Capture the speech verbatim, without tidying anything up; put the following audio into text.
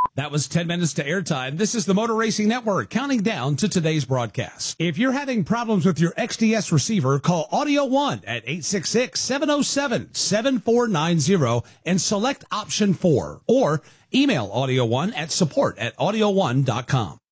That was ten minutes to airtime. This is the Motor Racing Network counting down to today's broadcast. If you're having problems with your X D S receiver, call Audio One at eight six six, seven oh seven, seven four nine zero and select option four, or email Audio One at support at audio one dot com.